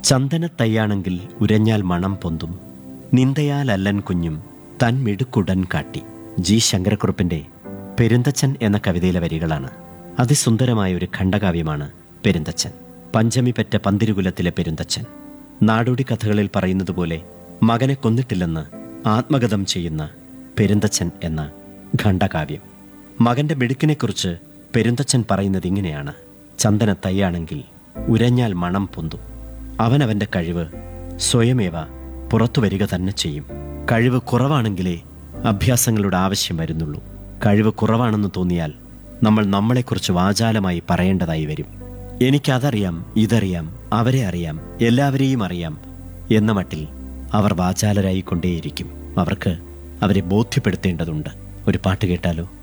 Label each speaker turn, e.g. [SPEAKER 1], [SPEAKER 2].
[SPEAKER 1] ചന്ദനത്തയ്യാണെങ്കിൽ ഉരഞ്ഞാൽ മണം പൊന്തും, നിന്ദയാലല്ലൻ കുഞ്ഞും തൻ മിടുക്കുടൻ കാട്ടി. ജി ശങ്കരക്കുറുപ്പിൻ്റെ പെരുന്തച്ചൻ എന്ന കവിതയിലെ വരികളാണ്. അതിസുന്ദരമായ ഒരു ഖണ്ഡകാവ്യമാണ് പെരുന്തച്ചൻ. പഞ്ചമി പെറ്റ പന്തിരുകുലത്തിലെ പെരുന്തച്ചൻ. നാടോടി കഥകളിൽ പറയുന്നത് പോലെ മകനെ കൊന്നിട്ടില്ലെന്ന് ആത്മഗതം ചെയ്യുന്ന പെരുന്തച്ചൻ എന്ന ഖണ്ഡകാവ്യം. മകന്റെ മിടുക്കിനെക്കുറിച്ച് പെരുന്തച്ചൻ പറയുന്നത് ഇങ്ങനെയാണ്: ചന്ദനത്തയ്യാണെങ്കിൽ ഉരഞ്ഞാൽ മണം പൊന്തും. അവനവൻ്റെ കഴിവ് സ്വയമേവ പുറത്തു വരിക തന്നെ ചെയ്യും. കഴിവ് കുറവാണെങ്കിലേ അഭ്യാസങ്ങളുടെ ആവശ്യം വരുന്നുള്ളൂ. കഴിവ് കുറവാണെന്ന് തോന്നിയാൽ നമ്മൾ നമ്മളെക്കുറിച്ച് വാചാലമായി പറയേണ്ടതായി വരും. എനിക്കതറിയാം, ഇതറിയാം, അവരെ അറിയാം, എല്ലാവരെയും അറിയാം എന്ന മട്ടിൽ അവർ വാചാലരായിക്കൊണ്ടേയിരിക്കും. അവർക്ക് അവരെ ബോധ്യപ്പെടുത്തേണ്ടതുണ്ട്. ഒരു പാട്ട് കേട്ടാലോ?